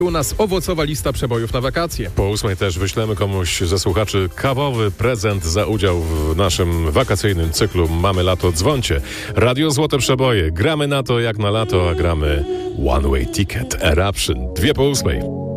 U nas owocowa lista przebojów na wakacje. Po 8 też wyślemy komuś ze słuchaczy kawowy prezent za udział w naszym wakacyjnym cyklu Mamy Lato, dzwońcie. Radio Złote Przeboje. Gramy na to jak na lato, a gramy One Way Ticket Eruption. 2 po 8.